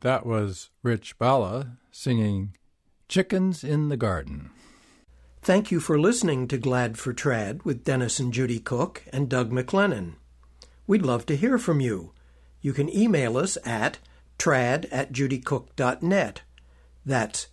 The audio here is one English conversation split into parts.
That was Rich Bala singing Chickens in the Garden. Thank you for listening to Glad for Trad with Dennis and Judy Cook and Doug McLennan. We'd love to hear from you. You can email us at trad@judycook.net. That's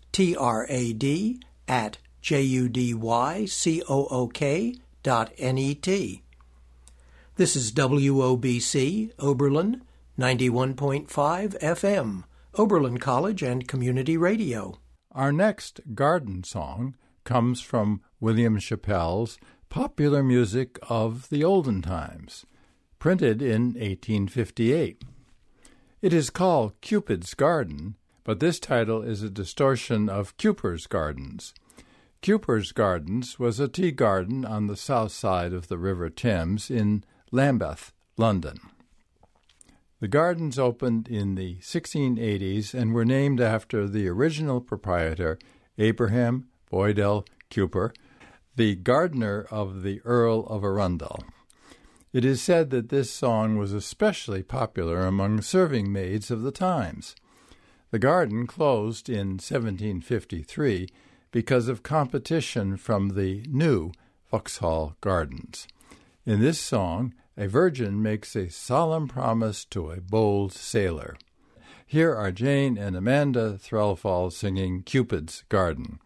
trad@judycook.net. This is WOBC, Oberlin, 91.5 FM, Oberlin College and Community Radio. Our next garden song comes from William Chappell's Popular Music of the Olden Times, printed in 1858. It is called Cupid's Garden, but this title is a distortion of Cowper's Gardens. Cowper's Gardens was a tea garden on the south side of the River Thames in Lambeth, London. The gardens opened in the 1680s and were named after the original proprietor, Abraham Boydell Cowper, the gardener of the Earl of Arundel. It is said that this song was especially popular among serving maids of the times. The garden closed in 1753 because of competition from the new Vauxhall Gardens. In this song, a virgin makes a solemn promise to a bold sailor. Here are Jane and Amanda Threlfall singing Cupid's Garden.